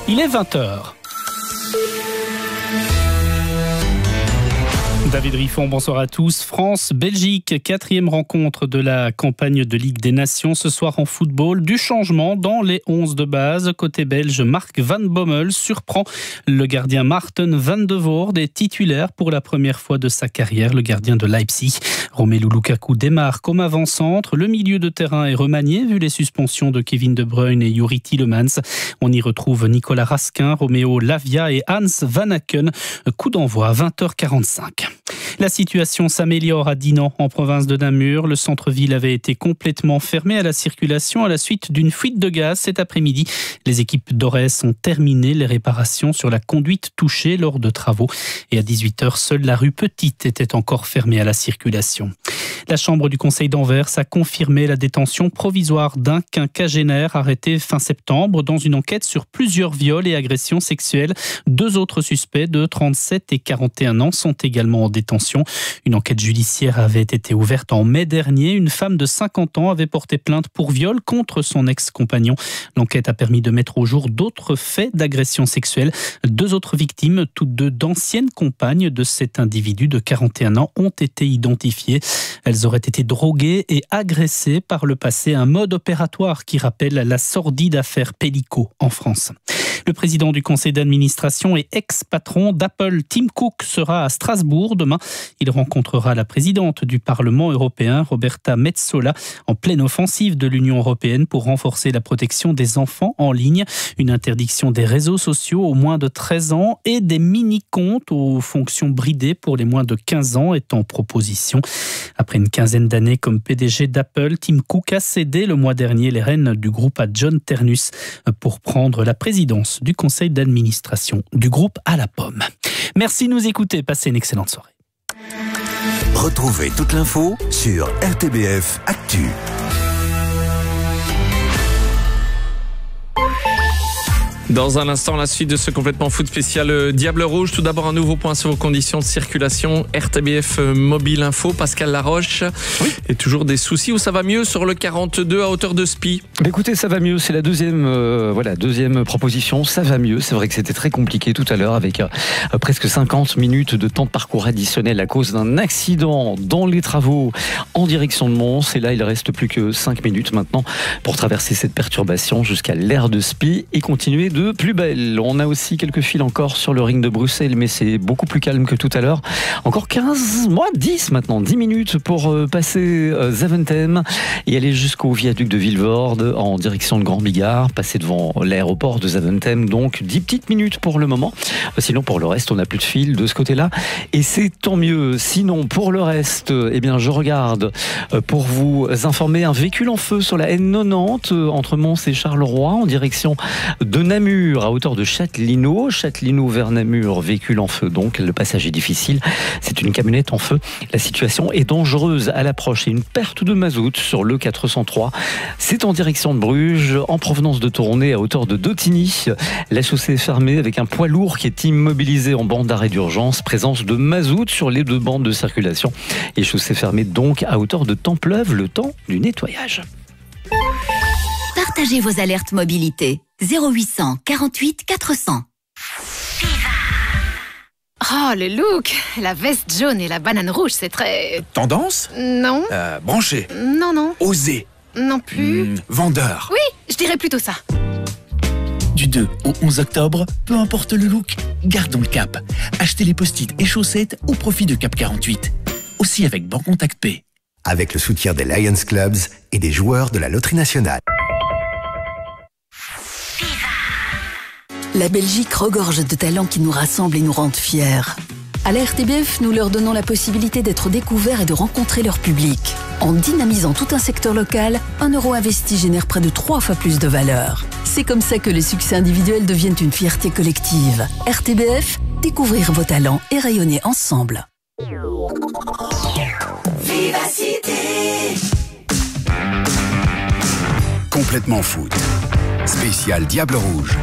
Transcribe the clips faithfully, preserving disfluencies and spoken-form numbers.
Il est vingt heures. David Riffon, bonsoir à tous. France-Belgique, quatrième rencontre de la campagne de Ligue des Nations. Ce soir en football, du changement dans les onze de base. Côté belge, Mark Van Bommel surprend le gardien Maarten van de Voorde est titulaire pour la première fois de sa carrière, le gardien de Leipzig. Romelu Lukaku démarre comme avant-centre. Le milieu de terrain est remanié vu les suspensions de Kevin De Bruyne et Youri Tielemans. On y retrouve Nicolas Raskin, Roméo Lavia et Hans Van Aken. Coup d'envoi à vingt heures quarante-cinq. La situation s'améliore à Dinan, en province de Namur. Le centre-ville avait été complètement fermé à la circulation à la suite d'une fuite de gaz cet après-midi. Les équipes d'Ores ont terminé les réparations sur la conduite touchée lors de travaux. Et à dix-huit heures, seule la rue Petite était encore fermée à la circulation. La Chambre du Conseil d'Anvers a confirmé la détention provisoire d'un quinquagénaire arrêté fin septembre dans une enquête sur plusieurs viols et agressions sexuelles. Deux autres suspects de trente-sept et quarante et un ans sont également en détention. Une enquête judiciaire avait été ouverte en mai dernier. Une femme de cinquante ans avait porté plainte pour viol contre son ex-compagnon. L'enquête a permis de mettre au jour d'autres faits d'agression sexuelle. Deux autres victimes, toutes deux d'anciennes compagnes de cet individu de quarante et un ans, ont été identifiées. Elles auraient été droguées et agressées par le passé, un mode opératoire qui rappelle la sordide affaire Pellico en France. Le président du conseil d'administration et ex-patron d'Apple, Tim Cook, sera à Strasbourg demain. Il rencontrera la présidente du Parlement européen, Roberta Metsola, en pleine offensive de l'Union européenne pour renforcer la protection des enfants en ligne. Une interdiction des réseaux sociaux aux moins de treize ans et des mini-comptes aux fonctions bridées pour les moins de quinze ans est en proposition. Après une quinzaine d'années comme P D G d'Apple, Tim Cook a cédé le mois dernier les rênes du groupe à John Ternus pour prendre la présidence du conseil d'administration du groupe à la pomme. Merci de nous écouter. Passez une excellente soirée. Retrouvez toute l'info sur R T B F Actu. Dans un instant, la suite de ce complètement foot spécial Diable Rouge. Tout d'abord, un nouveau point sur vos conditions de circulation. R T B F Mobile Info, Pascal Laroche. Oui. Et toujours des soucis où ça va mieux sur le quarante-deux à hauteur de Spie. Bah écoutez, ça va mieux. C'est la deuxième, euh, voilà, deuxième proposition. Ça va mieux. C'est vrai que c'était très compliqué tout à l'heure avec euh, presque cinquante minutes de temps de parcours additionnel à cause d'un accident dans les travaux en direction de Mons. Et là, il reste plus que cinq minutes maintenant pour traverser cette perturbation jusqu'à l'aire de Spie et continuer de plus belle. On a aussi quelques fils encore sur le ring de Bruxelles, mais c'est beaucoup plus calme que tout à l'heure. Encore quinze, moi dix maintenant, dix minutes pour euh, passer euh, Zaventem et aller jusqu'au viaduc de Vilvoorde en direction de Grand Bigard, passer devant l'aéroport de Zaventem. Donc dix petites minutes pour le moment. Sinon, pour le reste, on n'a plus de fil de ce côté-là et c'est tant mieux. Sinon, pour le reste, eh bien, je regarde euh, pour vous informer un véhicule en feu sur la N quatre-vingt-dix euh, entre Mons et Charleroi en direction de Namur à hauteur de Châtelineau. Châtelineau vers Namur, véhicule en feu donc, le passage est difficile. C'est une camionnette en feu. La situation est dangereuse à l'approche et une perte de mazout sur le quatre cent trois. C'est en direction de Bruges, en provenance de Tournai à hauteur de Dautigny. La chaussée est fermée avec un poids lourd qui est immobilisé en bande d'arrêt d'urgence. Présence de mazout sur les deux bandes de circulation. Et chaussée fermée donc à hauteur de Templeuve, le temps du nettoyage. Partagez vos alertes mobilité. zéro huit cent quarante-huit quatre cents. Oh, le look! La veste jaune et la banane rouge, c'est très... Tendance? Non. Euh, branché? Non, non. Osé? Non plus. Mmh, vendeur? Oui, je dirais plutôt ça. Du deux au onze octobre, peu importe le look, gardons le cap. Achetez les post-it et chaussettes au profit de Cap quarante-huit. Aussi avec Bancontact Pay. Avec le soutien des Lions Clubs et des joueurs de la Loterie Nationale. La Belgique regorge de talents qui nous rassemblent et nous rendent fiers. À la R T B F, nous leur donnons la possibilité d'être découverts et de rencontrer leur public. En dynamisant tout un secteur local, un euro investi génère près de trois fois plus de valeur. C'est comme ça que les succès individuels deviennent une fierté collective. R T B F, découvrir vos talents et rayonner ensemble. Vivacité. Complètement foot. Spécial Diable Rouge.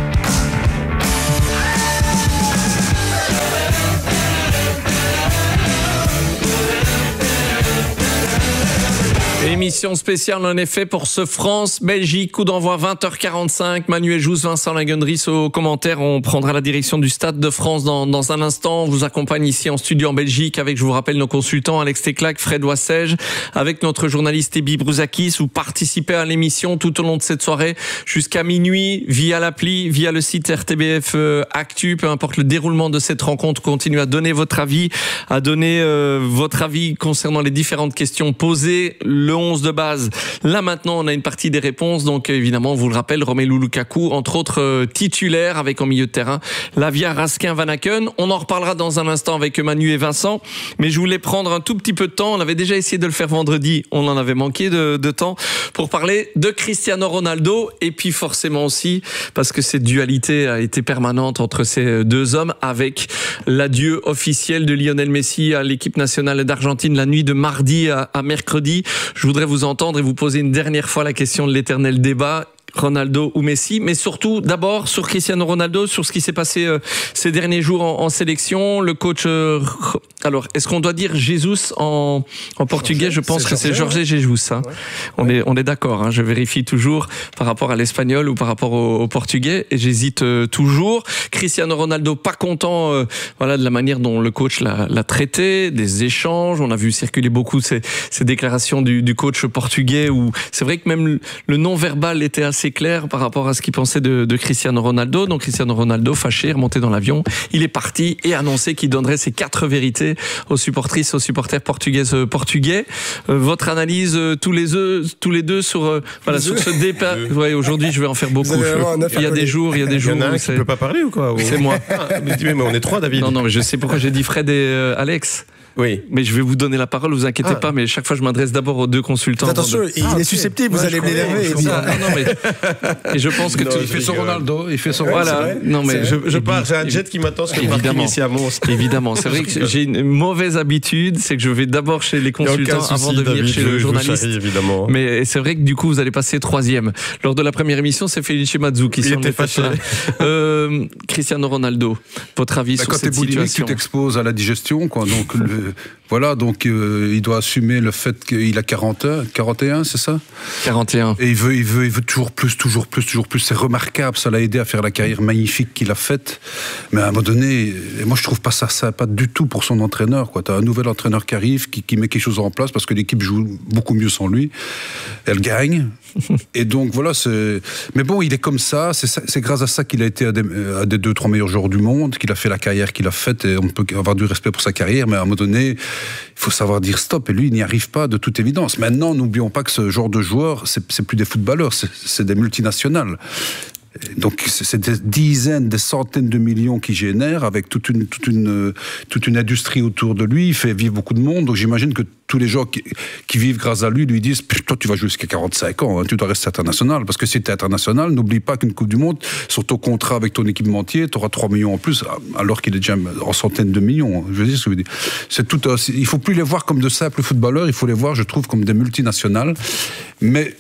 Émission spéciale en effet pour ce France-Belgique, coup d'envoi vingt heures quarante-cinq. Manuel Jousse, Vincent Lagunris aux commentaires. On prendra la direction du Stade de France dans, dans un instant. On vous accompagne ici en studio en Belgique avec, je vous rappelle, nos consultants Alex Teclac, Fred Wassège, avec notre journaliste Ebi Brouzakis. Vous participez à l'émission tout au long de cette soirée jusqu'à minuit via l'appli, via le site R T B F Actu. Peu importe le déroulement de cette rencontre, continuez à donner votre avis, à donner euh, votre avis concernant les différentes questions posées. Le onze de base. Là maintenant, on a une partie des réponses. Donc évidemment, on vous le rappelle, Romelu Lukaku, entre autres euh, titulaire, avec en milieu de terrain Lavia, Raskin, Van Aken. On en reparlera dans un instant avec Manu et Vincent. Mais je voulais prendre un tout petit peu de temps. On avait déjà essayé de le faire vendredi. On en avait manqué de, de temps pour parler de Cristiano Ronaldo. Et puis forcément aussi, parce que cette dualité a été permanente entre ces deux hommes, avec l'adieu officiel de Lionel Messi à l'équipe nationale d'Argentine la nuit de mardi à, à mercredi. Je voudrais vous entendre et vous poser une dernière fois la question de l'éternel débat. Ronaldo ou Messi, mais surtout d'abord sur Cristiano Ronaldo, sur ce qui s'est passé euh, ces derniers jours en, en sélection. Le coach, euh, alors est-ce qu'on doit dire Jesus en, en portugais? Jorge, je pense que c'est Jorge Jesus. Hein. Ouais. On ouais. est on est d'accord. Hein. Je vérifie toujours par rapport à l'espagnol ou par rapport au, au portugais et j'hésite euh, toujours. Cristiano Ronaldo pas content, euh, voilà, de la manière dont le coach l'a, l'a traité, des échanges. On a vu circuler beaucoup ces, ces déclarations du, du coach portugais où c'est vrai que même le non-verbal était assez c'est clair par rapport à ce qu'il pensait de, de Cristiano Ronaldo. Donc Cristiano Ronaldo, fâché, remonté dans l'avion, il est parti et annoncé qu'il donnerait ses quatre vérités aux supportrices, aux supporters portugaises portugais. Euh, votre analyse euh, tous les deux, tous les deux sur euh, voilà sur ce départ. Ouais, aujourd'hui, je vais en faire beaucoup. Il y a des jours, il y a des jours. Il y en a un qui ne peut pas parler ou quoi? C'est moi. Ah, mais, mais on est trois, David. Non, non, mais je sais pourquoi j'ai dit Fred et euh, Alex. Oui. Mais je vais vous donner la parole, vous inquiétez ah. pas, mais chaque fois je m'adresse d'abord aux deux consultants. Attention, de... il ah, est susceptible, vous ouais, allez m'énerver. Non, non, mais... Et je pense que non, tu... il fait son Ronaldo, il fait son ouais, voilà. Non, mais je, je pars, j'ai un jet qui m'attend sur le parking ici à Mons. Évidemment, c'est vrai que j'ai une mauvaise habitude, c'est que je vais d'abord chez les consultants souci, avant de venir David, chez le journaliste. Charrie, évidemment. Mais c'est vrai que du coup, vous allez passer troisième. Lors de la première émission, c'est Felice Mazzu qui s'en est fâché. Euh, Cristiano Ronaldo, votre avis bah, sur cette situation? Quand t'es boulimique, tu t'exposes à la digestion, quoi. Donc le, voilà, donc euh, il doit assumer le fait qu'il a quarante, quarante et un, c'est ça? quarante et un. Et il veut, il veut, il veut toujours plus, toujours plus, toujours plus. C'est remarquable, ça l'a aidé à faire la carrière magnifique qu'il a faite. Mais à un moment donné, et moi je trouve pas ça, ça pas du tout pour son entraîneur, quoi. T'as un nouvel entraîneur qui arrive, qui, qui met quelque chose en place parce que l'équipe joue beaucoup mieux sans lui. Elle gagne. Et donc voilà, c'est. Mais bon, il est comme ça. C'est, ça, c'est grâce à ça qu'il a été à des, à des deux, trois meilleurs joueurs du monde, qu'il a fait la carrière qu'il a faite. Et on peut avoir du respect pour sa carrière, mais à un moment donné, il faut savoir dire stop. Et lui, il n'y arrive pas de toute évidence. Maintenant, n'oublions pas que ce genre de joueurs, c'est, c'est plus des footballeurs, c'est, c'est des multinationales. Donc c'est des dizaines, des centaines de millions qui génèrent avec toute une, toute une, toute une industrie autour de lui. Il fait vivre beaucoup de monde. Donc j'imagine que tous les gens qui, qui vivent grâce à lui lui disent « Toi, tu vas jouer jusqu'à quarante-cinq ans, hein, tu dois rester international. » Parce que si tu es international, n'oublie pas qu'une Coupe du Monde, sur ton contrat avec ton équipementier, tu auras trois millions en plus, alors qu'il est déjà en centaines de millions. Je veux dire ce que je veux dire. C'est tout, il ne faut plus les voir comme de simples footballeurs, il faut les voir, je trouve, comme des multinationales. Mais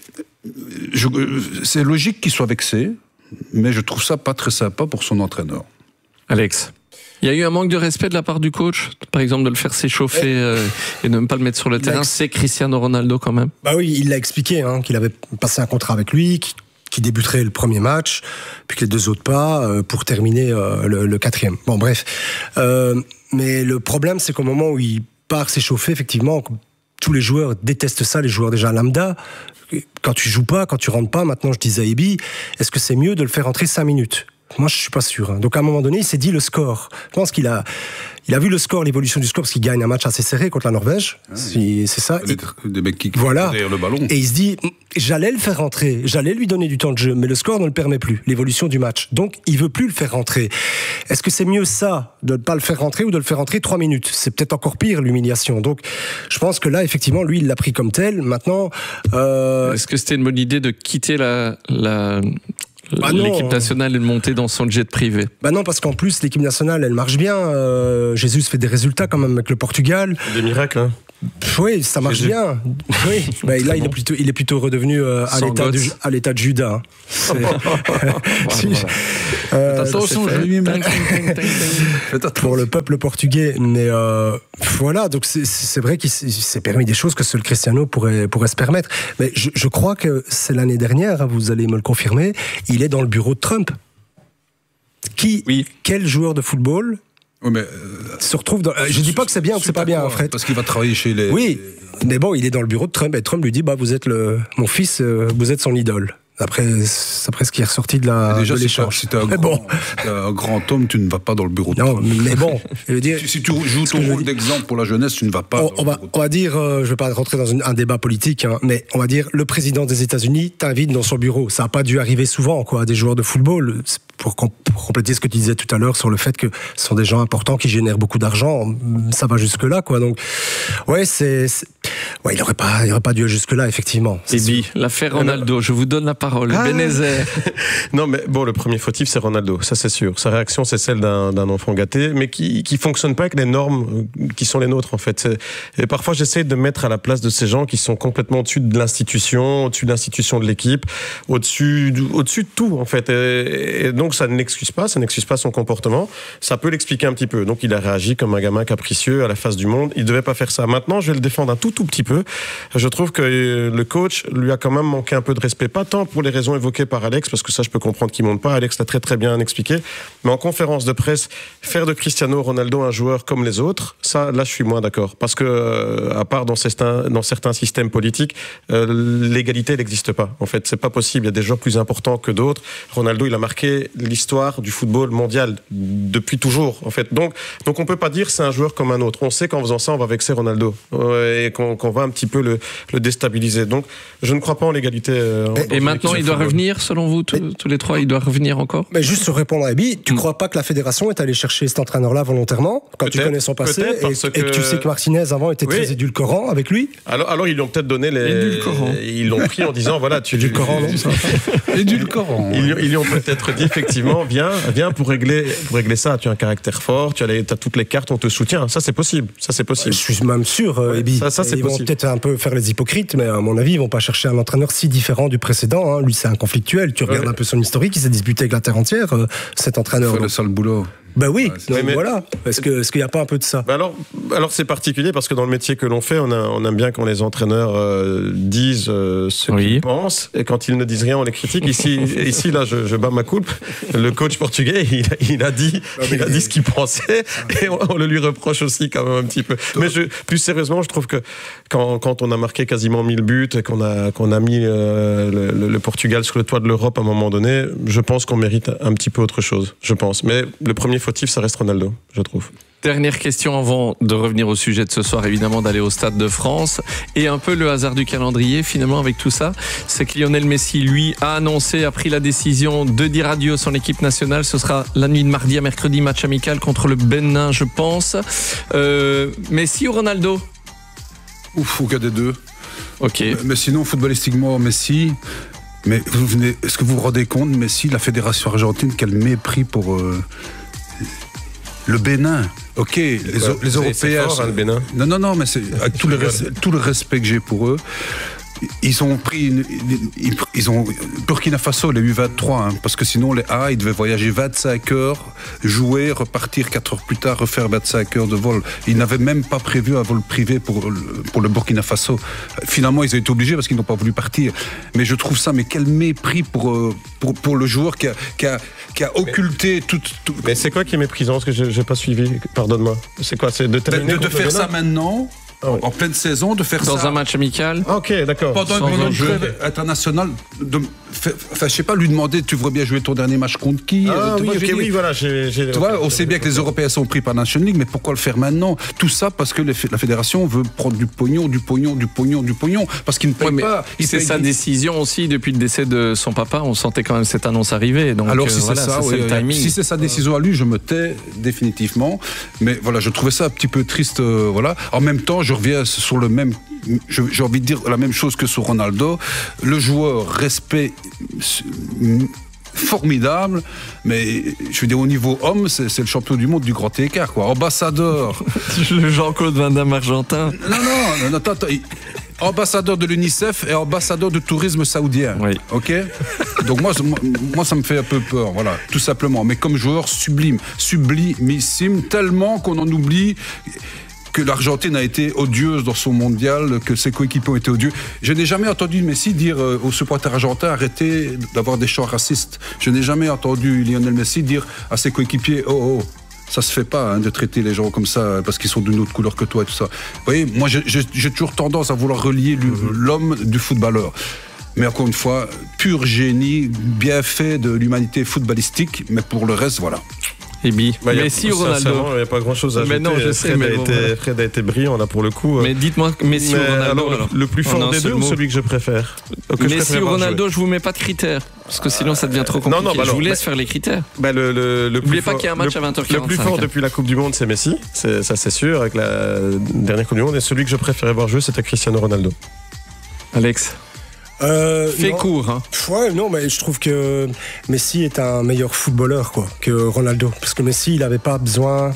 je, c'est logique qu'ils soient vexés. Mais je trouve ça pas très sympa pour son entraîneur. Alex, il y a eu un manque de respect de la part du coach, par exemple de le faire s'échauffer euh, et de ne pas le mettre sur le terrain. C'est Cristiano Ronaldo quand même. Bah oui, il l'a expliqué, hein, qu'il avait passé un contrat avec lui, qui, qui débuterait le premier match, puis que les deux autres pas, euh, pour terminer euh, le, le quatrième. Bon bref, euh, mais le problème c'est qu'au moment où il part s'échauffer, effectivement, tous les joueurs détestent ça, les joueurs déjà lambda. Quand tu joues pas, quand tu rentres pas, maintenant je disais à Ebi, est-ce que c'est mieux de le faire rentrer cinq minutes? Moi je suis pas sûr. Hein. Donc à un moment donné, il s'est dit le score. Je pense qu'il a, il a vu le score, l'évolution du score, parce qu'il gagne un match assez serré contre la Norvège. Ah, c'est, c'est ça. Des, des mecs qui voilà. derrière le ballon. Et il se dit, j'allais le faire rentrer, j'allais lui donner du temps de jeu, mais le score ne le permet plus, l'évolution du match. Donc il veut plus le faire rentrer. Est-ce que c'est mieux ça, de ne pas le faire rentrer ou de le faire rentrer trois minutes? C'est peut-être encore pire, l'humiliation. Donc je pense que là, effectivement, lui, il l'a pris comme tel. Maintenant... Euh... Est-ce que c'était une bonne idée de quitter la... la... Bah l'équipe nationale est montée dans son jet privé? Bah non, parce qu'en plus l'équipe nationale elle marche bien. Euh, Jésus fait des résultats quand même avec le Portugal. Des miracles, hein. Oui, ça marche bien. Oui. Bah, là, il est plutôt, il est plutôt redevenu euh, à, l'état du, à l'état de Judas. Hein. si, euh, attention, je lui mets pour le peuple portugais. Mais euh, voilà, donc c'est, c'est vrai qu'il s'est permis des choses que seul Cristiano pourrait, pourrait se permettre. Mais je, je crois que c'est l'année dernière, hein, vous allez me le confirmer, il est dans le bureau de Trump. Qui, oui. Quel joueur de football oui, mais, euh, se retrouve dans... Je dis pas que c'est bien ou que c'est pas bien, en fait. Parce qu'il va travailler chez les... Oui, mais bon, il est dans le bureau de Trump et Trump lui dit, bah, vous êtes le... mon fils, euh, vous êtes son idole. Après, après ce qui est ressorti de, la, déjà, de l'échange. Si tu es un, bon. un grand homme, tu ne vas pas dans le bureau de non, Trump. Mais bon, je veux dire, si, si tu joues ton rôle d'exemple pour la jeunesse, tu ne vas pas. On, on, va, on va dire, euh, je ne vais pas rentrer dans une, un débat politique, hein, mais on va dire, le président des États-Unis t'invite dans son bureau. Ça n'a pas dû arriver souvent, quoi, des joueurs de football. Pour, pour compléter ce que tu disais tout à l'heure sur le fait que ce sont des gens importants qui génèrent beaucoup d'argent, ça va jusque-là, quoi. Donc, ouais, c'est. c'est... Ouais, il n'aurait pas, il aurait pas dû jusque-là, effectivement. Et bien, l'affaire Ronaldo, je vous donne la parole. Ah. Benezet. Non, mais bon, le premier fautif, c'est Ronaldo, ça c'est sûr. Sa réaction, c'est celle d'un, d'un enfant gâté, mais qui qui fonctionne pas avec les normes qui sont les nôtres, en fait. Et parfois, j'essaie de mettre à la place de ces gens qui sont complètement au-dessus de l'institution, au-dessus de l'institution de l'équipe, au-dessus, au-dessus de tout, en fait. Et, et donc, ça ne l'excuse pas, ça n'excuse pas son comportement. Ça peut l'expliquer un petit peu. Donc, il a réagi comme un gamin capricieux à la face du monde. Il devait pas faire ça. Maintenant, je vais le défendre un tout, tout petit peu. Je trouve que le coach lui a quand même manqué un peu de respect. Pas tant pour les raisons évoquées par Alex, parce que ça, je peux comprendre qu'il monte pas. Alex l'a très, très bien expliqué. Mais en conférence de presse, faire de Cristiano Ronaldo un joueur comme les autres, ça, là, je suis moins d'accord. Parce que, euh, à part dans certains, dans certains systèmes politiques, euh, l'égalité n'existe pas. En fait, c'est pas possible. Il y a des joueurs plus importants que d'autres. Ronaldo, il a marqué l'histoire du football mondial depuis toujours, en fait. Donc, donc on peut pas dire c'est un joueur comme un autre. On sait qu'en faisant ça, on va vexer Ronaldo euh, et qu'on, qu'on va un petit peu le, le déstabiliser. Donc, je ne crois pas en l'égalité. Euh, et et maintenant, il doit football. revenir, selon vous, tous, mais, tous les trois, il doit revenir encore. Mais juste sur répondre à Ebi, tu ne mm. crois pas que la fédération est allée chercher cet entraîneur-là volontairement, quand peut-être, tu connais son passé, et, que... et que tu sais que Martinez avant était oui. très édulcorant avec lui? Alors, alors ils lui ont peut-être donné les. Édulcorant. Ils l'ont pris en disant voilà, tu. Édulcorant, non, ça. Édulcorant. Ils, ils lui ont peut-être dit effectivement, viens, viens pour régler, pour régler ça. Tu as un caractère fort, tu as, les, tu as toutes les cartes, on te soutient. Ça, c'est possible. Ça, c'est possible. Je suis même sûr, euh, Ebi. Ça, ça, c'est ils possible. vont peut-être un peu faire les hypocrites, mais à mon avis, ils vont pas chercher un entraîneur si différent du précédent. Hein. Lui, c'est un conflictuel. Tu regardes ouais. un peu son historique, il s'est disputé avec la terre entière, euh, cet entraîneur. Il fait le sale boulot. Ben oui, ouais, donc mais... voilà. Est-ce que, est-ce qu'il n'y a pas un peu de ça? Ben alors, alors c'est particulier parce que dans le métier que l'on fait, on, a, on aime bien quand les entraîneurs euh, disent euh, ce oui. qu'ils pensent et quand ils ne disent rien, on les critique. Ici, ici là, je, je bats ma coupe. Le coach portugais, il, il a dit, ah, il a dit ce qu'il pensait et on, on le lui reproche aussi quand même un petit peu. Mais je, plus sérieusement, je trouve que quand, quand on a marqué quasiment mille buts et qu'on a, qu'on a mis euh, le, le Portugal sur le toit de l'Europe à un moment donné, je pense qu'on mérite un petit peu autre chose. Je pense. Mais le premier fautif, ça reste Ronaldo, je trouve. Dernière question avant de revenir au sujet de ce soir, évidemment d'aller au Stade de France. Et un peu le hasard du calendrier, finalement, avec tout ça, c'est que Lionel Messi, lui, a annoncé, a pris la décision de dire adieu à son équipe nationale. Ce sera la nuit de mardi à mercredi, match amical contre le Bénin, je pense. Euh, Messi ou Ronaldo? Ouf, aucun des deux. Ok. Mais sinon, footballistiquement, Messi... Mais vous venez, est-ce que vous vous rendez compte, Messi, la fédération argentine, quel mépris pour euh, le Bénin? Ok, les, ouais, les Européens. C'est fort, hein, le Bénin. Non, non, non, mais c'est, avec tout le, res, tout le respect que j'ai pour eux, ils ont pris, une, ils, ils ont Burkina Faso, les U vingt-trois, hein, parce que sinon les A, ils devaient voyager vingt-cinq heures, jouer, repartir quatre heures plus tard, refaire vingt-cinq heures de vol. Ils n'avaient même pas prévu un vol privé pour pour le Burkina Faso. Finalement, ils ont été obligés parce qu'ils n'ont pas voulu partir. Mais je trouve ça, mais quel mépris pour pour pour le joueur qui a qui a qui a occulté mais, tout, tout. Mais c'est quoi qui est méprisant? Parce que je j'ai pas suivi. Pardonne-moi. C'est quoi? C'est de terminer de, de faire ça maintenant. Oh, oui. En pleine saison, de faire dans ça dans un match amical. Ah, ok, d'accord. Pendant une trêve internationale, de, enfin, je sais pas, lui demander, tu voudrais bien jouer ton dernier match contre qui? Ah tu oui, vois, ok, oui, voilà. J'ai, j'ai... Tu vois, on sait bien que les Européens sont pris par la Nation League, mais pourquoi le faire maintenant? Tout ça parce que les, la fédération veut prendre du pognon, du pognon, du pognon, du pognon, parce qu'il ne paye ouais, pas. Il c'est sa des... décision aussi depuis le décès de son papa. On sentait quand même cette annonce arriver. Donc, alors si euh, c'est voilà, ça, ça oui, c'est le timing. Si c'est sa décision à lui, je me tais définitivement. Mais voilà, je trouvais ça un petit peu triste. Euh, voilà. En même temps, je reviens sur le même, j'ai envie de dire la même chose que sur Ronaldo. Le joueur respect formidable, mais je veux dire, au niveau homme, c'est, c'est le champion du monde du grand écart, quoi. Ambassadeur. Le Jean-Claude Van Damme argentin. Non, non, non, attends, attends. Ambassadeur de l'UNICEF et ambassadeur de tourisme saoudien. Oui. Ok. Donc moi, moi, moi, ça me fait un peu peur, voilà, tout simplement. Mais comme joueur sublime, sublimissime, tellement qu'on en oublie que l'Argentine a été odieuse dans son mondial, que ses coéquipiers ont été odieux. Je n'ai jamais entendu Messi dire euh, aux supporters argentins arrêtez d'avoir des chants racistes. Je n'ai jamais entendu Lionel Messi dire à ses coéquipiers oh oh. Ça se fait pas hein, de traiter les gens comme ça parce qu'ils sont d'une autre couleur que toi et tout ça. Vous voyez, moi j'ai, j'ai, j'ai toujours tendance à vouloir relier l'homme du footballeur. Mais encore une fois, pur génie, bien fait de l'humanité footballistique, mais pour le reste, voilà. Et bi. Bah, Messi ou Ronaldo? Il n'y a pas grand chose à ajouter. Mais non, je sais, Fred, mais a bon, été, voilà. Fred a été brillant là pour le coup. Mais dites-moi Messi mais ou Ronaldo alors, alors. Le plus fort des deux ou celui que je préfère que Messi ou Ronaldo, je vous mets pas de critères. Parce que sinon ça devient trop compliqué. Non, non, bah je vous alors, laisse bah, faire les critères. Bah le, le, le N'oubliez plus pas fort, qu'il y a un match le, à vingt heures quarante-cinq. Le plus fort depuis la Coupe du Monde, c'est Messi. C'est, ça c'est sûr, avec la dernière Coupe du Monde. Et celui que je préférais voir jouer, c'était Cristiano Ronaldo. Alex Euh, Fait non. court, hein. Ouais, non, mais je trouve que Messi est un meilleur footballeur, quoi, que Ronaldo. Parce que Messi, il n'avait pas besoin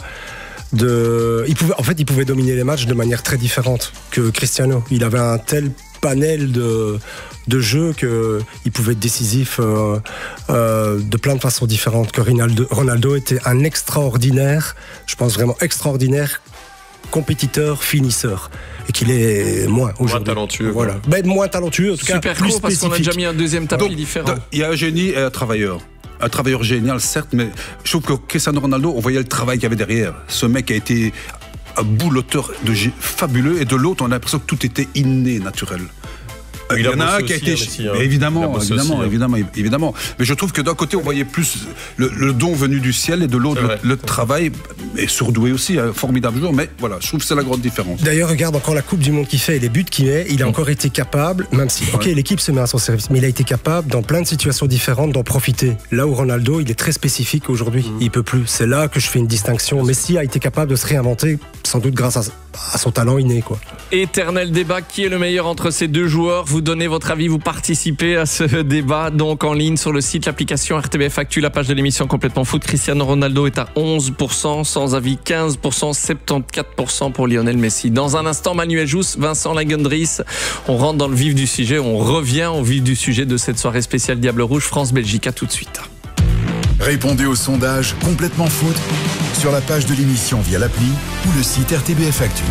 de. Il pouvait, en fait, il pouvait dominer les matchs de manière très différente que Cristiano. Il avait un tel panel de, de jeux qu'il pouvait être décisif euh, euh, de plein de façons différentes. Que Ronaldo, Ronaldo était un extraordinaire, je pense vraiment extraordinaire, compétiteur, finisseur. Et qu'il est moins aujourd'hui. Moins talentueux. Voilà. Ben, moins talentueux, en tout cas. Super plus court parce qu'on a spécifique. déjà mis un deuxième tapis Donc, différent. donc, il y a un génie et un travailleur. Un travailleur génial, certes, mais je trouve que Cristiano Ronaldo, on voyait le travail qu'il y avait derrière. Ce mec a été un bouloteur de gé- fabuleux, et de l'autre, on a l'impression que tout était inné, naturel. Il, Il y a en a un bossé qui a aussi, été. hein, Messi, hein. Mais Il évidemment, a bossé évidemment, aussi, hein. évidemment, évidemment. Mais je trouve que d'un côté, on voyait plus le, le don venu du ciel, et de l'autre, C'est le, vrai. le travail. Et surdoué aussi, un formidable joueur. Mais voilà, je trouve que c'est la grande différence. D'ailleurs, regarde encore la Coupe du Monde qu'il fait et les buts qu'il met. Il a encore été capable, même si, ok, Ouais. l'équipe se met à son service, mais il a été capable, dans plein de situations différentes, d'en profiter. Là où Ronaldo, il est très spécifique aujourd'hui. Il peut plus. C'est là que je fais une distinction. Messi a été capable de se réinventer, sans doute grâce à, à son talent inné, quoi. Éternel débat, qui est le meilleur entre ces deux joueurs? Vous donnez votre avis, vous participez à ce débat donc en ligne sur le site, l'application R T B F Actu, la page de l'émission Complètement Foot. Cristiano Ronaldo est à onze pour cent, sans avis quinze pour cent, soixante-quatorze pour cent pour Lionel Messi. Dans un instant, Manuel Jousse, Vincent Lagendries, on rentre dans le vif du sujet, on revient au vif du sujet de cette soirée spéciale Diable Rouge France-Belgique. À tout de suite. Répondez au sondage Complètement Foot sur la page de l'émission via l'appli ou le site R T B F Actu.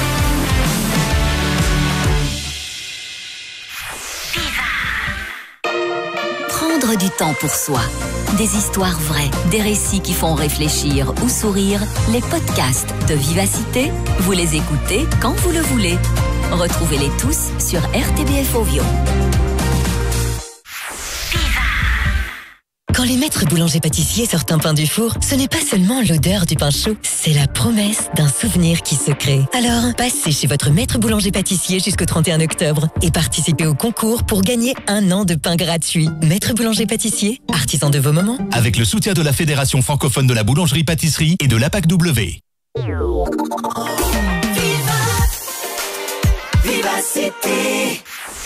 Prendre du temps pour soi. Des histoires vraies, des récits qui font réfléchir ou sourire. Les podcasts de Vivacité, vous les écoutez quand vous le voulez. Retrouvez-les tous sur R T B F Ovio. Quand les maîtres boulangers-pâtissiers sortent un pain du four, ce n'est pas seulement l'odeur du pain chaud, c'est la promesse d'un souvenir qui se crée. Alors, passez chez votre maître boulanger-pâtissier jusqu'au trente et un octobre et participez au concours pour gagner un an de pain gratuit. Maître boulanger-pâtissier, artisan de vos moments. Avec le soutien de la Fédération francophone de la boulangerie-pâtisserie et de l'A P A C W. Vivacité.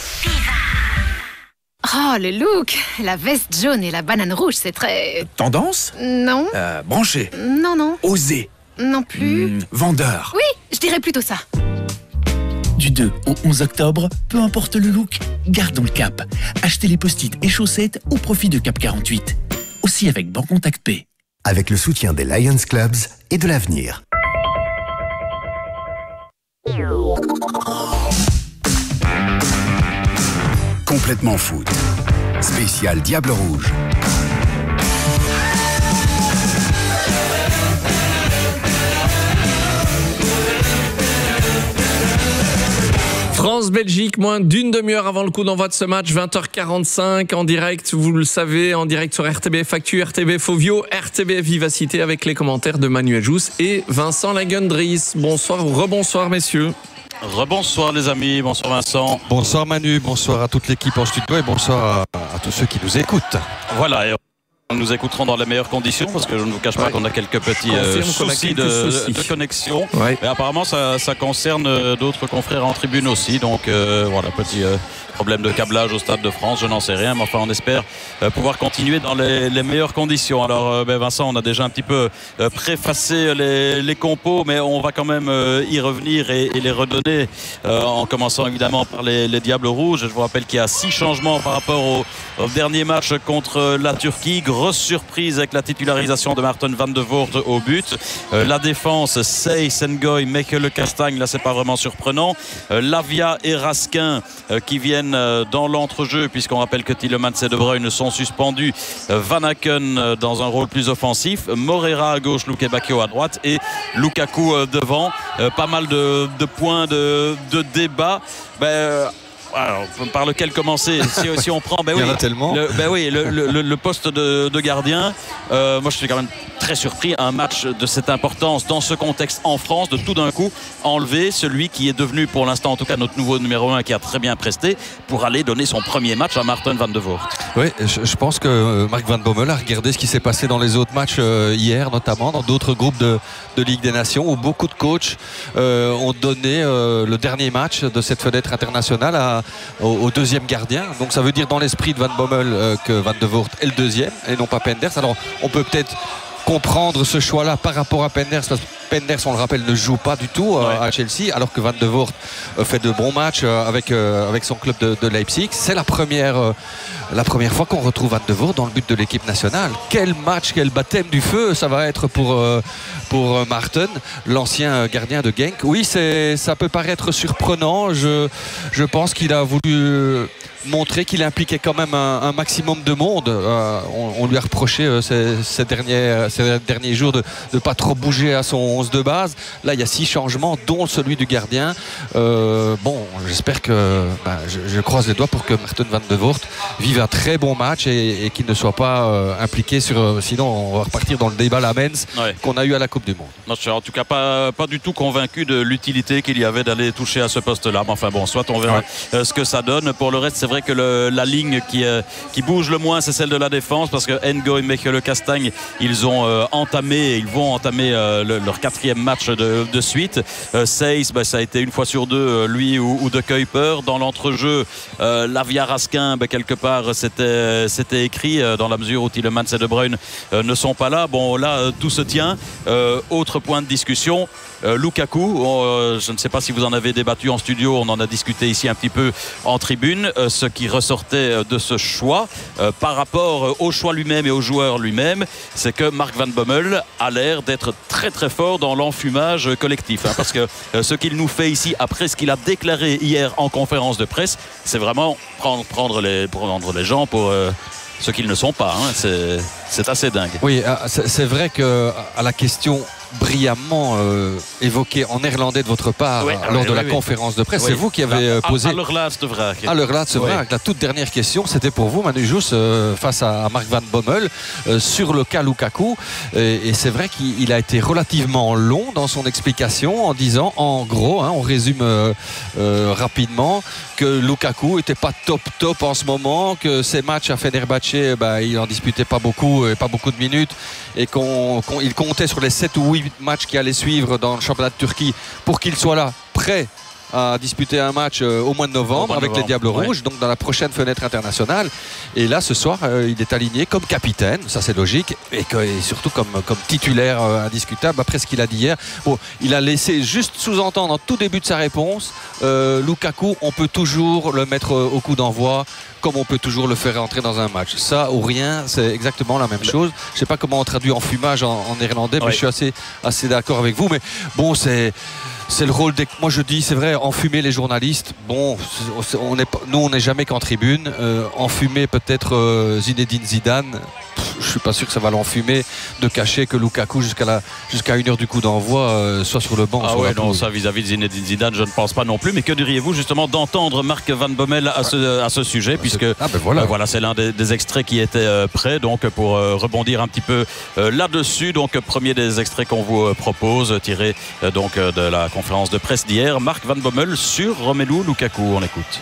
Oh, le look. La veste jaune et la banane rouge, c'est très... Tendance Non. euh, Branché. Non, non. Osé. Non plus. Mmh, vendeur. Oui, je dirais plutôt ça. Du deux au onze octobre, peu importe le look, gardons le cap. Achetez les post-it et chaussettes au profit de Cap quarante-huit. Aussi avec Bancontact P. Avec le soutien des Lions Clubs et de l'avenir. Complètement Foot. Spécial Diable Rouge. France-Belgique, moins d'une demi-heure avant le coup d'envoi de ce match, vingt heures quarante-cinq, en direct, vous le savez, en direct sur R T B F Actu, R T B F Ovio, R T B F Vivacité, avec les commentaires de Manuel Jousse et Vincent Lagendries. Bonsoir ou rebonsoir, messieurs. Rebonsoir les amis, bonsoir Vincent. Bonsoir Manu, bonsoir à toute l'équipe en studio et bonsoir à, à tous ceux qui nous écoutent. Voilà, et nous écouterons dans les meilleures conditions parce que je ne vous cache pas ouais. qu'on a quelques petits euh, soucis, de, soucis de connexion. Ouais. Et apparemment, ça, ça concerne d'autres confrères en tribune aussi. Donc euh, voilà, petit euh, problème de câblage au Stade de France, je n'en sais rien. Mais enfin, on espère euh, pouvoir continuer dans les, les meilleures conditions. Alors, euh, ben Vincent, on a déjà un petit peu euh, préfacé les, les compos, mais on va quand même euh, y revenir et, et les redonner euh, en commençant évidemment par les, les Diables Rouges. Je vous rappelle qu'il y a six changements par rapport au, au dernier match contre la Turquie. Grosse surprise avec la titularisation de Maarten van de Voort au but. Euh, la défense, Sey, Sengoy, Mechelen, Castagne, là c'est pas vraiment surprenant. Euh, Lavia et Raskin euh, qui viennent euh, dans l'entrejeu puisqu'on rappelle que Tielemans et De Bruyne sont suspendus. Euh, Van Aken euh, dans un rôle plus offensif. Morera à gauche, Luke Bacchio à droite et Lukaku euh, devant. Euh, pas mal de, de points de, de débat. Ben, euh, alors, par lequel commencer si, si on prend ben oui, il y en a tellement. Le, ben oui, le, le, le poste de, de gardien, euh, moi je suis quand même très surpris, un match de cette importance dans ce contexte en France, de tout d'un coup enlever celui qui est devenu pour l'instant en tout cas notre nouveau numéro un qui a très bien presté pour aller donner son premier match à Maarten van de Voort. Oui, je, je pense que Mark Van Bommel a regardé ce qui s'est passé dans les autres matchs euh, hier, notamment dans d'autres groupes de, de Ligue des Nations où beaucoup de coachs euh, ont donné euh, le dernier match de cette fenêtre internationale à Au, au deuxième gardien, donc ça veut dire dans l'esprit de Van Bommel euh, que Van de Voort est le deuxième et non pas Penders. Alors on peut peut-être comprendre ce choix-là par rapport à Penders parce que Penders, on le rappelle, ne joue pas du tout euh, ouais. à Chelsea, alors que Van de Voort euh, fait de bons matchs euh, avec, euh, avec son club de, de Leipzig. C'est la première, euh, la première fois qu'on retrouve Van de Voort dans le but de l'équipe nationale. Quel match, quel baptême du feu ça va être pour, euh, pour Maarten, l'ancien gardien de Genk. Oui, c'est, ça peut paraître surprenant. Je, je pense qu'il a voulu montrer qu'il impliquait quand même un, un maximum de monde. Euh, on, on lui a reproché euh, ces, ces, derniers, ces derniers jours de ne pas trop bouger à son onze de base. Là, il y a six changements, dont celui du gardien. Euh, bon, j'espère que... Ben, je, je croise les doigts pour que Maarten van de Voort vive un très bon match et, et qu'il ne soit pas euh, impliqué sur... Euh, sinon, on va repartir dans le débat Lamens ouais. qu'on a eu à la Coupe du Monde. Non, je suis en tout cas pas, pas du tout convaincu de l'utilité qu'il y avait d'aller toucher à ce poste-là. Mais enfin bon, soit on verra ouais. euh, ce que ça donne. Pour le reste, c'est vrai que le, la ligne qui, euh, qui bouge le moins, c'est celle de la défense parce que Ngo et Mechelen Castagne, ils ont euh, entamé, ils vont entamer euh, le, leur quatrième match de, de suite. Euh, Seyss, bah, ça a été une fois sur deux, euh, lui ou, ou de Kuiper. Dans l'entrejeu, euh, Lavia Raskin, bah, quelque part, c'était, c'était écrit euh, dans la mesure où Tielemans et De Bruyne euh, ne sont pas là. Bon, là, euh, tout se tient. Euh, autre point de discussion. Euh, Lukaku, euh, je ne sais pas si vous en avez débattu en studio, on en a discuté ici un petit peu en tribune, euh, ce qui ressortait de ce choix euh, par rapport au choix lui-même et au joueur lui-même, c'est que Mark Van Bommel a l'air d'être très très fort dans l'enfumage collectif, hein, parce que euh, ce qu'il nous fait ici après ce qu'il a déclaré hier en conférence de presse, c'est vraiment prendre, prendre, les, prendre les gens pour... Euh, ce qu'ils ne sont pas, hein. c'est, c'est assez dingue. Oui, c'est, c'est vrai que à la question brillamment euh, évoqué en néerlandais de votre part oui, lors oui, de oui, la oui. conférence de presse. Oui. C'est vous qui avez euh, posé... À leur laatste vraag. À leur laatste vraag. La toute dernière question, c'était pour vous, Manu Joos, euh, face à, à Mark Van Bommel, euh, sur le cas Lukaku. Et, et c'est vrai qu'il a été relativement long dans son explication en disant, en gros, hein, on résume euh, euh, rapidement, que Lukaku n'était pas top top en ce moment, que ses matchs à Fenerbahçe, bah, il n'en disputait pas beaucoup, et pas beaucoup de minutes, et qu'on, qu'on, il comptait sur les sept ou huit matchs qui allaient suivre dans le championnat de Turquie pour qu'il soit là, prêt à disputer un match euh, au mois de novembre mois de avec novembre. les Diables Rouges, ouais. donc dans la prochaine fenêtre internationale. Et là, ce soir, euh, il est aligné comme capitaine, ça c'est logique, et, que, et surtout comme, comme titulaire euh, indiscutable après ce qu'il a dit hier. Bon, il a laissé juste sous-entendre en tout début de sa réponse, euh, Lukaku, on peut toujours le mettre euh, au coup d'envoi, comme on peut toujours le faire rentrer dans un match. Ça ou rien, c'est exactement la même chose. Je ne sais pas comment on traduit en fumage en, en néerlandais, mais ouais. je suis assez, assez d'accord avec vous. Mais bon, c'est... C'est le rôle des... Moi je dis, c'est vrai, enfumer les journalistes, bon, on est... nous on n'est jamais qu'en tribune. Euh, enfumer peut-être euh, Zinedine Zidane, je ne suis pas sûr que ça va l'enfumer de cacher que Lukaku jusqu'à, la... jusqu'à une heure du coup d'envoi euh, soit sur le banc. Ah ouais, non, ça vis-à-vis de Zinedine Zidane, je ne pense pas non plus. Mais que diriez-vous justement d'entendre Mark Van Bommel à ce, à ce sujet, ah, puisque ah ben voilà. Euh, voilà, c'est l'un des, des extraits qui était euh, prêt, donc pour euh, rebondir un petit peu euh, là-dessus. Donc premier des extraits qu'on vous euh, propose, tiré euh, donc euh, de la conférence de presse d'hier, Mark Van Bommel sur Romelu Lukaku. On écoute.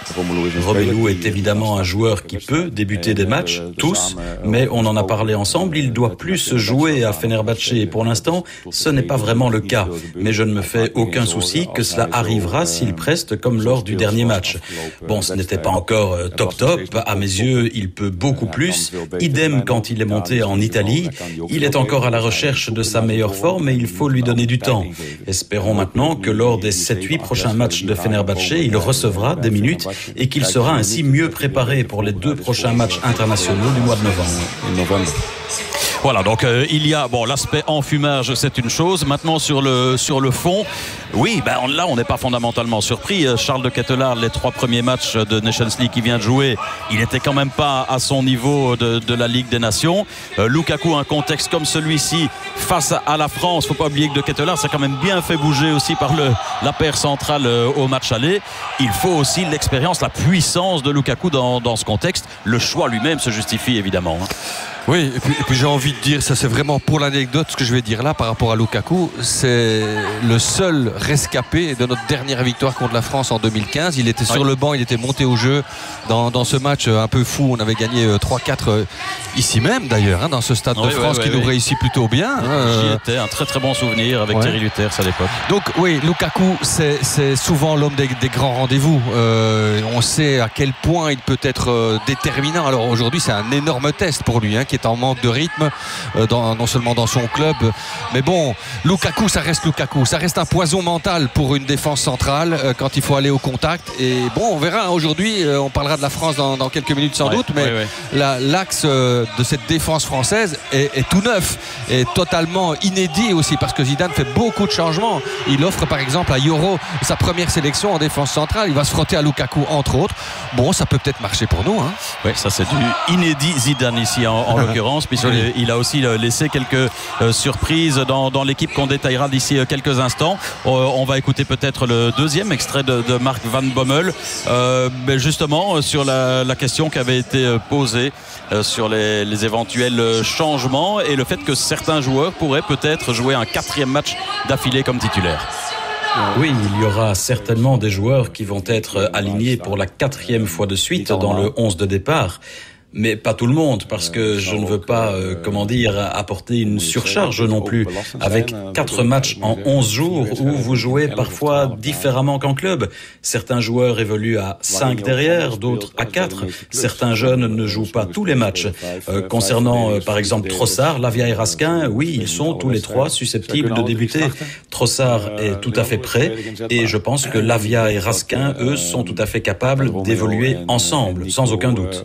Romelu est évidemment un joueur qui peut débuter des matchs, tous, mais on en a parlé ensemble, il doit plus jouer à Fenerbahçe et pour l'instant, ce n'est pas vraiment le cas. Mais je ne me fais aucun souci que cela arrivera s'il preste comme lors du dernier match. Bon, ce n'était pas encore top top, à mes yeux, il peut beaucoup plus. Idem quand il est monté en Italie, il est encore à la recherche de sa meilleure forme et il faut lui donner du temps. Espérons maintenant que lors des sept huit prochains matchs de Fenerbahçe, il recevra des minutes et qu'il sera ainsi mieux préparé pour les deux prochains matchs internationaux du mois de novembre. Voilà, donc euh, il y a bon l'aspect enfumage, c'est une chose. Maintenant sur le sur le fond, oui, ben on, là on n'est pas fondamentalement surpris. Charles de Ketelaar, les trois premiers matchs de Nations League qu'il vient de jouer, il n'était quand même pas à son niveau de, de la Ligue des Nations. Euh, Lukaku, un contexte comme celui-ci face à, à la France, faut pas oublier que de Ketelaar s'est quand même bien fait bouger aussi par le la paire centrale euh, au match aller. Il faut aussi l'expérience, la puissance de Lukaku dans dans ce contexte. Le choix lui-même se justifie évidemment. Hein. Oui, et puis, et puis j'ai envie de dire, ça c'est vraiment pour l'anecdote, ce que je vais dire là par rapport à Lukaku, c'est le seul rescapé de notre dernière victoire contre la France en deux mille quinze. Il était sur oui. le banc, il était monté au jeu dans, dans ce match un peu fou. On avait gagné trois quatre ici même d'ailleurs, hein, dans ce stade oui, de France oui, oui, qui oui. nous réussit plutôt bien. J'y euh... étais, un très très bon souvenir avec ouais. Thierry Luthers à l'époque. Donc oui, Lukaku, c'est, c'est souvent l'homme des, des grands rendez-vous. Euh, on sait à quel point il peut être euh, déterminant. Alors aujourd'hui, c'est un énorme test pour lui, hein, qui est en manque de rythme, euh, dans, non seulement dans son club, mais bon, Lukaku, ça reste Lukaku, ça reste un poison mental pour une défense centrale euh, quand il faut aller au contact. Et bon, on verra, hein, aujourd'hui, euh, on parlera de la France dans, dans quelques minutes sans ouais, doute, mais ouais, ouais. La, l'axe euh, de cette défense française est, est tout neuf, est totalement inédit aussi, parce que Zidane fait beaucoup de changements. Il offre par exemple à Yoro sa première sélection en défense centrale, il va se frotter à Lukaku entre autres. Bon, ça peut peut-être marcher pour nous. Hein. Oui, ça c'est du inédit Zidane ici en, en l'occurrence, puisqu'il a aussi laissé quelques euh, surprises dans, dans l'équipe qu'on détaillera d'ici quelques instants. Euh, on va écouter peut-être le deuxième extrait de, de Mark Van Bommel, euh, mais justement sur la, la question qui avait été posée euh, sur les, les éventuels changements et le fait que certains joueurs pourraient peut-être jouer un quatrième match d'affilée comme titulaire. Oui, il y aura certainement des joueurs qui vont être alignés pour la quatrième fois de suite dans le onze de départ. Mais pas tout le monde, parce que je ne veux pas, euh, comment dire, apporter une surcharge non plus. Avec quatre matchs en onze jours, où vous jouez parfois différemment qu'en club. Certains joueurs évoluent à cinq derrière, d'autres à quatre. Certains jeunes ne jouent pas tous les matchs. Euh, concernant, euh, par exemple, Trossard, Lavia et Raskin, oui, ils sont tous les trois susceptibles de débuter. Trossard est tout à fait prêt, et je pense que Lavia et Raskin, eux, sont tout à fait capables d'évoluer ensemble, sans aucun doute.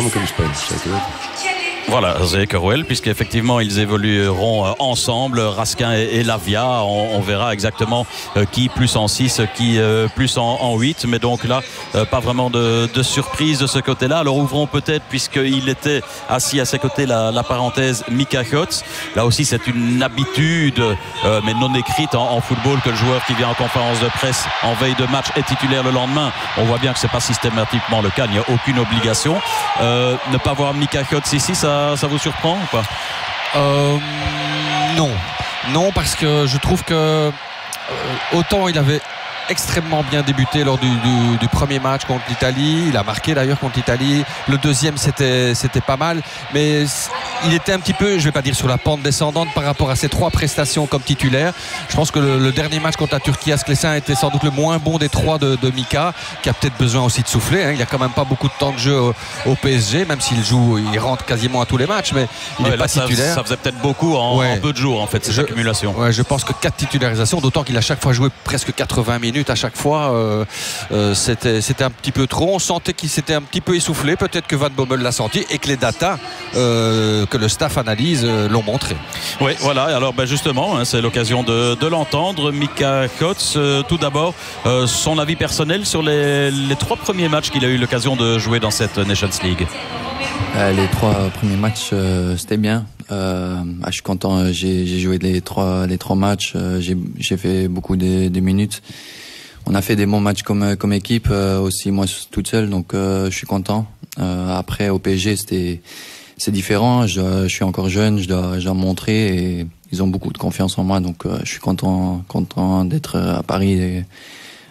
Voilà, zeker wel, puisqu'effectivement ils évolueront ensemble, Raskin et, et Lavia. On, on verra exactement euh, qui plus en six, qui euh, plus en, en huit. Mais donc là, euh, pas vraiment de, de surprise de ce côté-là. Alors ouvrons peut-être, puisqu'il était assis à ses côtés, la, la parenthèse Mika Götze. Là aussi, c'est une habitude, euh, mais non écrite en, en football, que le joueur qui vient en conférence de presse en veille de match est titulaire le lendemain. On voit bien que c'est pas systématiquement le cas, il n'y a aucune obligation. Euh, ne pas voir Mika Götze ici, ça Ça vous surprend ou pas? euh, Non, non, parce que je trouve que euh, autant il avait extrêmement bien débuté lors du, du, du premier match contre l'Italie. Il a marqué d'ailleurs contre l'Italie. Le deuxième, c'était, c'était pas mal. Mais il était un petit peu, je vais pas dire sur la pente descendante par rapport à ses trois prestations comme titulaire. Je pense que le, le dernier match contre la Turquie à Sclessin était sans doute le moins bon des trois de, de Mika, qui a peut-être besoin aussi de souffler. Hein. Il n'y a quand même pas beaucoup de temps de jeu au, au P S G, même s'il joue, il rentre quasiment à tous les matchs, mais il n'est ouais, pas ça, titulaire. Ça faisait peut-être beaucoup en, ouais. en peu de jours, en fait, cette je, accumulation. Ouais, je pense que quatre titularisations, d'autant qu'il a chaque fois joué presque quatre-vingts minutes à chaque fois, euh, euh, c'était, c'était un petit peu trop. On sentait qu'il s'était un petit peu essoufflé. Peut-être que Van Bommel l'a senti et que les datas euh, que le staff analyse euh, l'ont montré. Oui, voilà. Alors ben justement, hein, c'est l'occasion de, de l'entendre. Mika Götze, euh, tout d'abord, euh, son avis personnel sur les, les trois premiers matchs qu'il a eu l'occasion de jouer dans cette Nations League. Euh, les trois premiers matchs, euh, c'était bien. Euh, je suis content. J'ai, j'ai joué les trois, les trois matchs. Euh, j'ai, j'ai fait beaucoup de, de minutes. On a fait des bons matchs comme comme équipe, euh, aussi moi toute seule, donc euh, je suis content. Euh, après au P S G c'était c'est différent. Je, je suis encore jeune, je dois, je dois montrer et ils ont beaucoup de confiance en moi, donc euh, je suis content content d'être à Paris et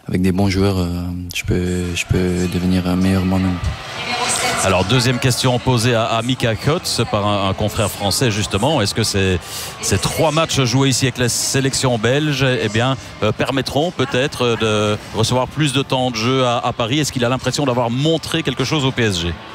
avec des bons joueurs, euh, je peux, je peux devenir meilleur moi-même. Alors deuxième question posée à, à Mika Kotz par un, un confrère français justement. Est-ce que ces, ces trois matchs joués ici avec la sélection belge eh bien, euh, permettront peut-être de recevoir plus de temps de jeu à, à Paris? Est-ce qu'il a l'impression d'avoir montré quelque chose au P S G?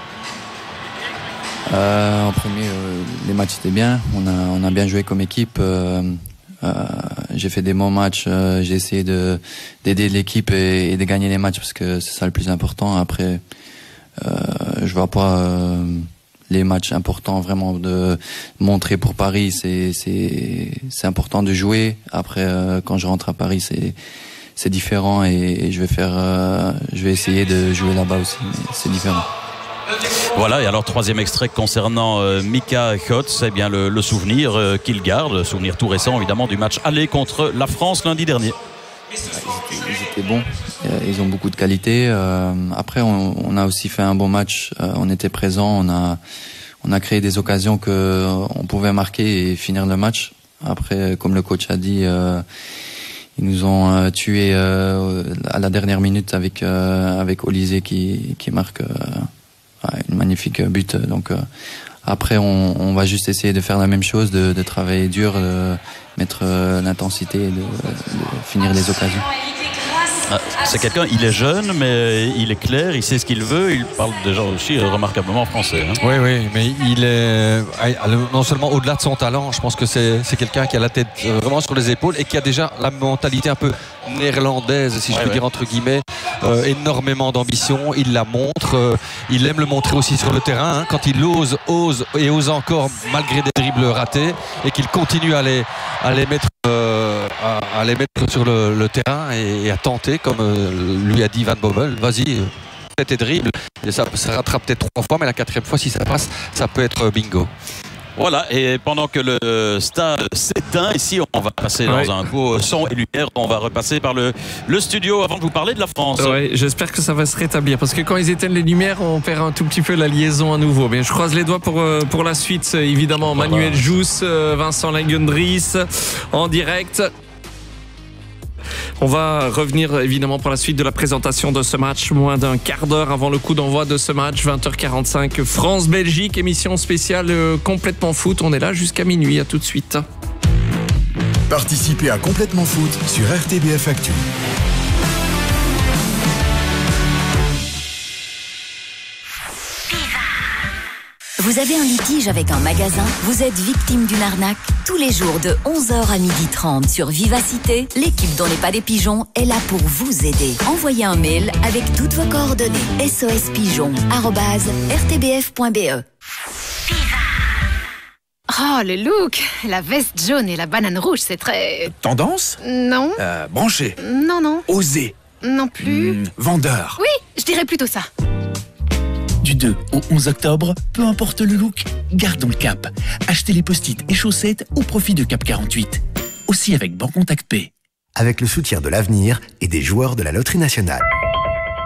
euh, En premier, euh, les matchs étaient bien. On a, on a bien joué comme équipe. Euh, euh, j'ai fait des bons matchs. Euh, j'ai essayé de, d'aider l'équipe et, et de gagner les matchs parce que c'est ça le plus important. Après... Euh, je vois pas euh, les matchs importants vraiment de montrer pour Paris. C'est c'est c'est important de jouer. Après euh, quand je rentre à Paris c'est c'est différent et, et je vais faire euh, je vais essayer de jouer là-bas aussi. Mais c'est différent. Voilà, et alors troisième extrait concernant euh, Mika Kotz, eh bien le, le souvenir euh, qu'il garde, le souvenir tout récent évidemment du match aller contre la France lundi dernier. Ils étaient, ils étaient bons, ils ont beaucoup de qualité. Euh, après, on, on a aussi fait un bon match. Euh, on était présent, on a, on a créé des occasions que on pouvait marquer et finir le match. Après, comme le coach a dit, euh, ils nous ont euh, tués euh, à la dernière minute avec euh, avec Olysée qui qui marque euh, une magnifique but. Donc euh, après, on, on va juste essayer de faire la même chose, de, de travailler dur, de mettre euh, l'intensité et de, de finir les occasions. Ah, c'est quelqu'un, il est jeune, mais il est clair, il sait ce qu'il veut, il parle déjà aussi remarquablement français. Hein. Oui, oui, mais il est non seulement au-delà de son talent, je pense que c'est, c'est quelqu'un qui a la tête vraiment sur les épaules et qui a déjà la mentalité un peu néerlandaise, si je ouais, peux ouais. dire entre guillemets, euh, énormément d'ambition, il la montre, euh, il aime le montrer aussi sur le terrain, hein, quand il ose, ose et ose encore malgré des dribbles ratés et qu'il continue à les, à les mettre euh, à, à les mettre sur le, le terrain et, et à tenter, comme euh, lui a dit Van Bommel, vas-y, fais tes dribbles, et ça, ça rattrape peut-être trois fois, mais la quatrième fois, si ça passe, ça peut être bingo. Voilà, et pendant que le stade s'éteint, ici on va passer dans oui. un beau son et lumière, on va repasser par le, le studio avant de vous parler de la France. Oui, j'espère que ça va se rétablir, parce que quand ils éteignent les lumières, on perd un tout petit peu la liaison à nouveau. Mais je croise les doigts pour, pour la suite, évidemment. Voilà. Manuel Jousse, Vincent Lagendries, en direct. On va revenir évidemment pour la suite de la présentation de ce match, moins d'un quart d'heure avant le coup d'envoi de ce match, vingt heures quarante-cinq, France-Belgique, émission spéciale euh, complètement foot. On est là jusqu'à minuit, à tout de suite. Participez à Complètement Foot sur R T B F Actu. Vous avez un litige avec un magasin? Vous êtes victime d'une arnaque? Tous les jours de onze heures à midi trente sur Vivacité, l'équipe d'On n'est pas des pigeons est là pour vous aider. Envoyez un mail avec toutes vos coordonnées. sospigeon arobase r t b f point b e. Oh, le look! La veste jaune et la banane rouge, c'est très... Tendance? Non. Euh, branché? Non, non. Osé? Non plus. Mmh, vendeur? Oui, je dirais plutôt ça. Du deux au onze octobre, peu importe le look, gardons le cap. Achetez les post-it et chaussettes au profit de Cap quarante-huit. Aussi avec Bancontact Pay. Avec le soutien de l'avenir et des joueurs de la Loterie Nationale.